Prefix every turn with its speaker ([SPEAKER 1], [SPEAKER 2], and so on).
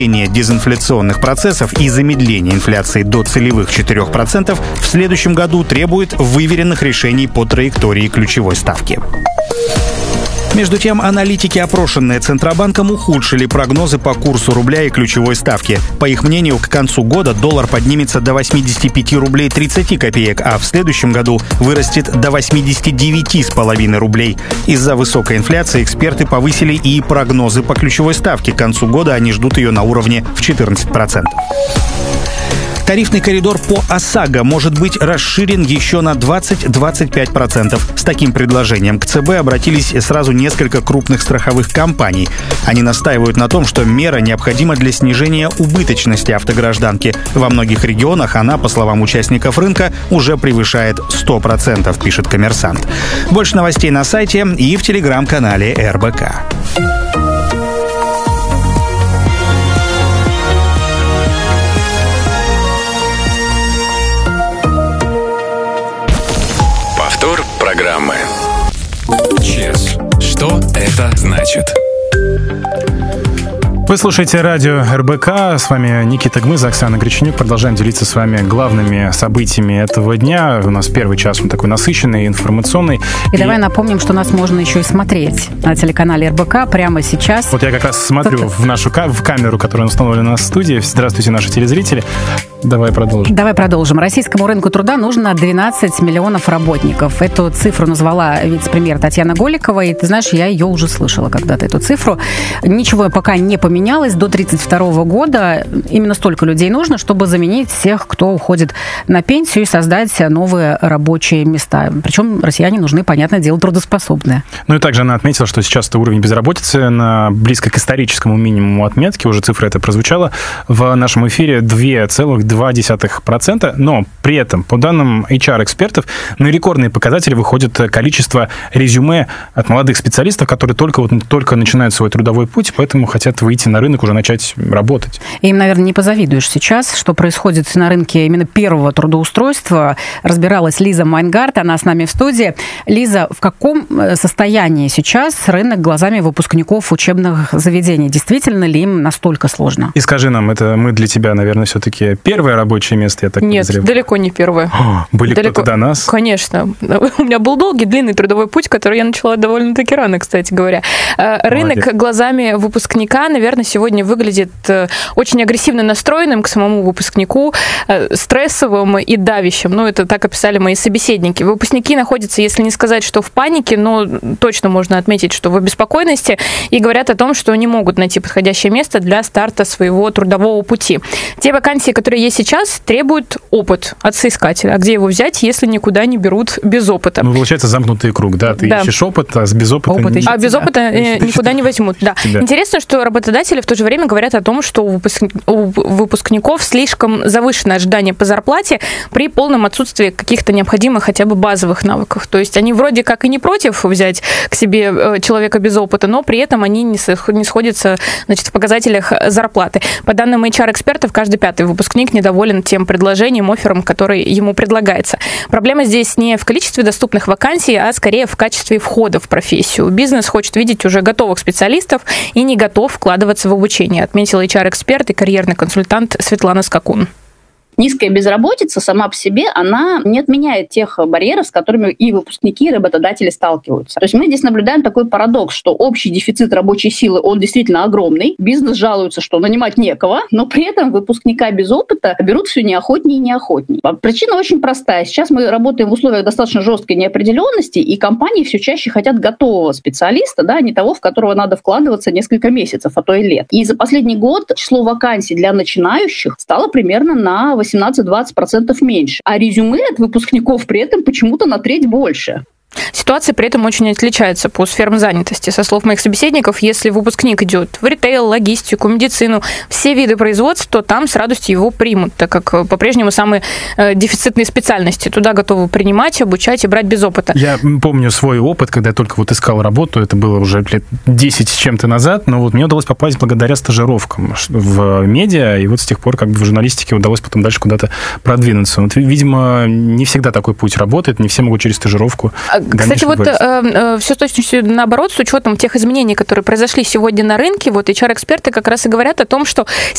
[SPEAKER 1] дезинфляционных процессов и замедление инфляции до целевых 4% в следующем году требует выверенных решений по траектории ключевой ставки. Между тем, аналитики, опрошенные Центробанком, ухудшили прогнозы по курсу рубля и ключевой ставки. По их мнению, к концу года доллар поднимется до 85 рублей 30 копеек, а в следующем году вырастет до 89,5 рублей. Из-за высокой инфляции эксперты повысили и прогнозы по ключевой ставке. К концу года они ждут ее на уровне в 14%. Тарифный коридор по ОСАГО может быть расширен еще на 20-25%. С таким предложением к ЦБ обратились сразу несколько крупных страховых компаний. Они настаивают на том, что мера необходима для снижения убыточности автогражданки. Во многих регионах она, по словам участников рынка, уже превышает 100%, пишет «Коммерсант». Больше новостей на сайте и в телеграм-канале РБК.
[SPEAKER 2] Программы. ЧЕС. Что это значит?
[SPEAKER 3] Вы слушаете радио РБК, с вами Никита Гмыз, Оксана Греченюк. Продолжаем делиться с вами главными событиями этого дня. У нас первый час, он такой насыщенный, информационный.
[SPEAKER 4] И давай напомним, что нас можно еще и смотреть на телеканале РБК прямо сейчас.
[SPEAKER 3] Вот я как раз смотрю в камеру, которая установлена у нас в студии. Здравствуйте, наши телезрители. Давай продолжим. Российскому рынку труда нужно 12 миллионов работников. Эту цифру назвала вице-премьер Татьяна Голикова. И ты знаешь, я ее уже слышала когда-то, эту цифру. Ничего пока не поменялось. До 1932 года именно столько людей нужно, чтобы заменить всех, кто уходит на пенсию, и создать новые рабочие места. Причем россияне нужны, понятное дело, трудоспособные. Ну и также она отметила, что сейчас уровень безработицы близко к историческому минимуму отметки. Уже цифра эта прозвучала в нашем эфире, 2,2%. Но при этом, по данным HR-экспертов, на рекордные показатели выходит количество резюме от молодых специалистов, которые только начинают свой трудовой путь, поэтому хотят выйти на рынок, уже начать работать.
[SPEAKER 4] Им, наверное, не позавидуешь сейчас, что происходит на рынке именно первого трудоустройства. Разбиралась Лиза Майнгард, она с нами в студии. Лиза, в каком состоянии сейчас рынок глазами выпускников учебных заведений? Действительно ли им настолько сложно?
[SPEAKER 3] И скажи нам, это мы для тебя, наверное, все-таки первое рабочее место, я так подозреваю?
[SPEAKER 5] Нет, далеко не первое.
[SPEAKER 3] Были кто-то до нас?
[SPEAKER 5] Конечно. У меня был долгий, длинный трудовой путь, который я начала довольно-таки рано, кстати говоря. Рынок глазами выпускника, наверное, сегодня выглядит очень агрессивно настроенным к самому выпускнику, стрессовым и давящим. Ну, это так описали мои собеседники. Выпускники находятся, если не сказать, что в панике, но точно можно отметить, что в обеспокоенности, и говорят о том, что не могут найти подходящее место для старта своего трудового пути. Те вакансии, которые есть сейчас, требуют опыт от соискателя. А где его взять, если никуда не берут без опыта?
[SPEAKER 3] Ну, получается, замкнутый круг, да? Ты ищешь опыт, а без опыта...
[SPEAKER 5] без опыта никуда не возьмут, да. Интересно, что работодатели в то же время говорят о том, что у выпускников слишком завышенное ожидание по зарплате при полном отсутствии каких-то необходимых хотя бы базовых навыков. То есть они вроде как и не против взять к себе человека без опыта, но при этом они не сходятся, в показателях зарплаты. По данным HR-экспертов, каждый пятый выпускник недоволен тем предложением, оффером, который ему предлагается. Проблема здесь не в количестве доступных вакансий, а скорее в качестве входа в профессию. Бизнес хочет видеть уже готовых специалистов и не готов вкладываться в обучение, отметила HR-эксперт и карьерный консультант Светлана Скакун.
[SPEAKER 6] Низкая безработица сама по себе, она не отменяет тех барьеров, с которыми и выпускники, и работодатели сталкиваются. То есть мы здесь наблюдаем такой парадокс, что общий дефицит рабочей силы, он действительно огромный. Бизнес жалуется, что нанимать некого, но при этом выпускника без опыта берут все неохотнее и неохотнее. Причина очень простая. Сейчас мы работаем в условиях достаточно жесткой неопределенности, и компании все чаще хотят готового специалиста, а не того, в которого надо вкладываться несколько месяцев, а то и лет. И за последний год число вакансий для начинающих стало примерно на 18-20% меньше. А резюме от выпускников при этом почему-то на треть больше.
[SPEAKER 5] Ситуация при этом очень отличается по сферам занятости. Со слов моих собеседников, если выпускник идет в ритейл, логистику, медицину, все виды производств, то там с радостью его примут, так как по-прежнему самые дефицитные специальности. Туда готовы принимать, обучать и брать без опыта.
[SPEAKER 3] Я помню свой опыт, когда я только искал работу, это было уже лет 10 с чем-то назад, но мне удалось попасть благодаря стажировкам в медиа, и с тех пор в журналистике удалось потом дальше куда-то продвинуться. Видимо, не всегда такой путь работает, не все могут через стажировку.
[SPEAKER 5] Кстати, вот все с точностью наоборот, с учетом тех изменений, которые произошли сегодня на рынке, вот HR-эксперты как раз и говорят о том, что